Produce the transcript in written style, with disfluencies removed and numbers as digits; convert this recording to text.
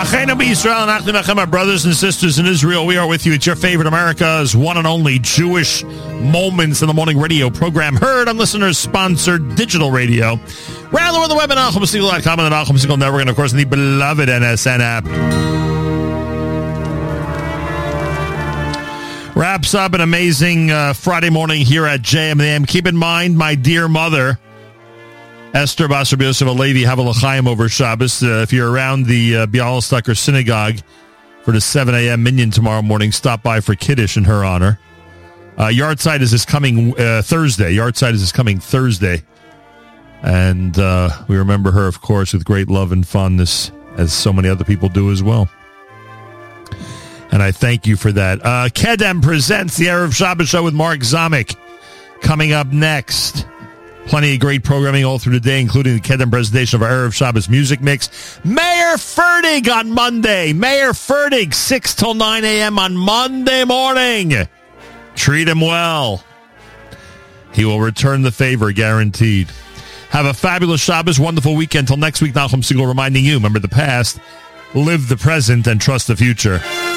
My brothers and sisters in Israel, we are with you. It's your favorite America's one and only Jewish Moments in the Morning radio program, heard on listeners-sponsored digital radio. Rather on the web at NachumSegal.com and the Nachum Segal Network, and of course, in the beloved NSN app. Wraps up an amazing Friday morning here at JM. Keep in mind, my dear mother, Esther Basar Yosef Alevi, have a l'chaim over Shabbos. If you're around the Bialystoker Synagogue for the 7 a.m. minyan tomorrow morning, stop by for Kiddush in her honor. Yahrzeit is this coming Thursday. Yahrzeit is this coming Thursday. And we remember her, of course, with great love and fondness, as so many other people do as well. And I thank you for that. Kedem presents the Erev Shabbos show with Mark Zamek. Coming up next. Plenty of great programming all through the day, including the Kedem presentation of our Erev Shabbos music mix. Mayor Fertig on Monday. Mayor Fertig, 6 till 9 a.m. on Monday morning. Treat him well. He will return the favor, guaranteed. Have a fabulous Shabbos, wonderful weekend. Till next week, Nachum Segal reminding you, remember the past, live the present, and trust the future.